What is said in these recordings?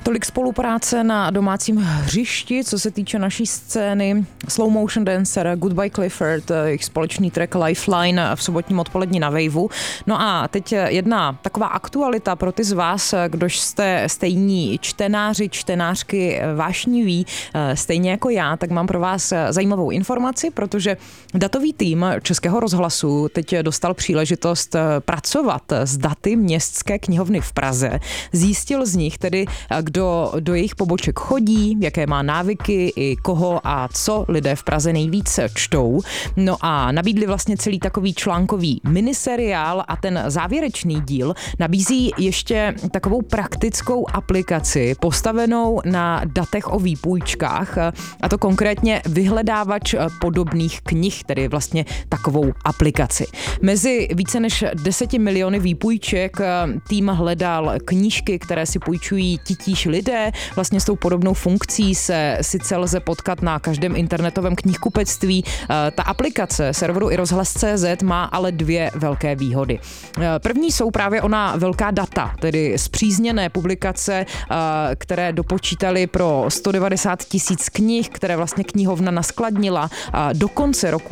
Tolik spolupráce na domácím hřišti, co se týče naší scény. Slow Motion Dancer, Goodbye Clifford, jejich společný track Lifeline v sobotním odpolední na Waveu. No a teď jedna taková aktualita pro ty z vás, kdož jste stejní čtenáři, čtenářky vášniví, stejně jako já, tak mám pro vás zajímavou informaci, protože datový tým Českého rozhlasu teď dostal příležitost pracovat s daty Městské knihovny v Praze. Zjistil z nich tedy, kdo do jejich poboček chodí, jaké má návyky i koho a co lidé v Praze nejvíc čtou. No a nabídli vlastně celý takový článkový miniseriál a ten závěrečný díl nabízí ještě takovou praktickou aplikaci postavenou na datech o výpůjčkách, a to konkrétně vyhledávač podobných knih, tedy vlastně takovou aplikaci. Mezi více než 10 miliony výpůjček tým hledal knížky, které si půjčují titíž lidé. Vlastně s tou podobnou funkcí se sice lze potkat na každém internetovém knihkupectví. Ta aplikace serveru iRozhlas.cz má ale dvě velké výhody. První jsou právě ona velká data, tedy spřízněné publikace, které dopočítali pro 190 000 knih, které vlastně knihovna naskladnila do konce roku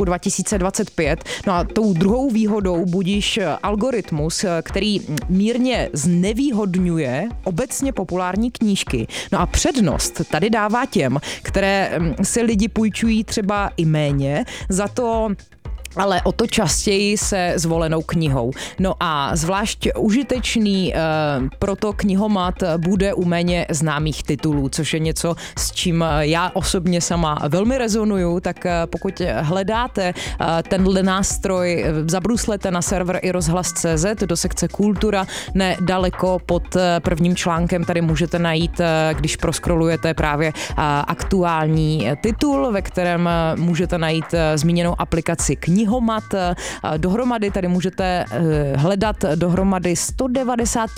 2025. No a tou druhou výhodou budíš algoritmus, který mírně znevýhodňuje obecně populární knížky. No a přednost tady dává těm, které si lidi půjčují třeba i méně, za to ale o to častěji se zvolenou knihou. No a zvlášť užitečný proto knihomat bude u méně známých titulů, což je něco, s čím já osobně sama velmi rezonuju, tak pokud hledáte tenhle nástroj, zabruslete na server iRozhlas.cz do sekce Kultura, nedaleko pod prvním článkem tady můžete najít, když proskrolujete právě aktuální titul, ve kterém můžete najít zmíněnou aplikaci Knihomat. Dohromady tady můžete hledat dohromady 190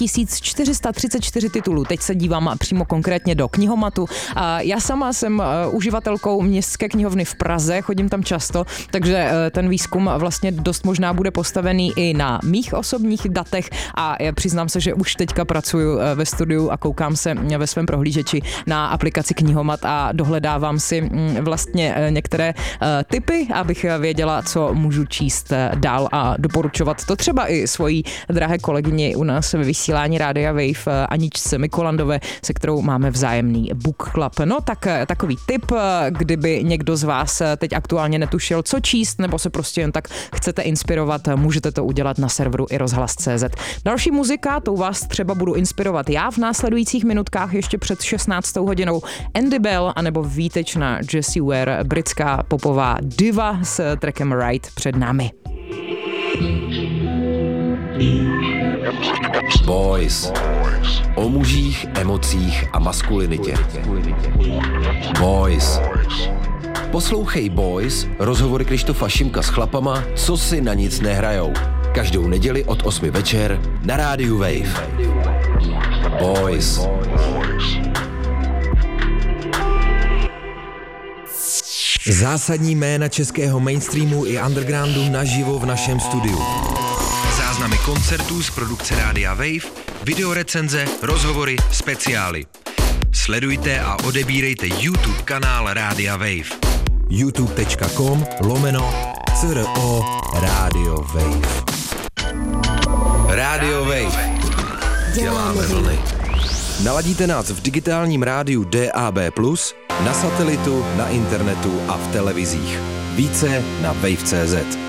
434 titulů. Teď se dívám přímo konkrétně do Knihomatu. Já sama jsem uživatelkou Městské knihovny v Praze, chodím tam často, takže ten výzkum vlastně dost možná bude postavený i na mých osobních datech a já přiznám se, že už teďka pracuju ve studiu a koukám se ve svém prohlížeči na aplikaci Knihomat a dohledávám si vlastně některé tipy, abych věděla, co můžu číst dál a doporučovat to třeba i svojí drahé kolegyni u nás ve vysílání Rádia Wave Aničce Mikolandové, se kterou máme vzájemný book club. No tak takový tip, kdyby někdo z vás teď aktuálně netušil, co číst, nebo se prostě jen tak chcete inspirovat, můžete to udělat na serveru iRozhlas.cz. Další muzika, tou vás třeba budu inspirovat já v následujících minutkách ještě před 16. hodinou. Andy Bell anebo výtečná Jessie Ware, britská popová diva s trackem Right před námi. Boys. O mužích, emocích a maskulinitě. Boys. Poslouchej Boys, rozhovory Krištofa Šimka s chlapama, co si na nic nehrajou. Každou neděli od 8 večer na rádiu Wave. Boys. Zásadní jména českého mainstreamu i undergroundu naživo v našem studiu. Záznamy koncertů z produkce Rádia Wave, videorecenze, rozhovory, speciály. Sledujte a odebírejte YouTube kanál Rádia Wave. youtube.com/CRO Radio Wave. Radio Wave. Děláme vlny. Naladíte nás v digitálním rádiu DAB+, na satelitu, na internetu a v televizích. Více na wave.cz.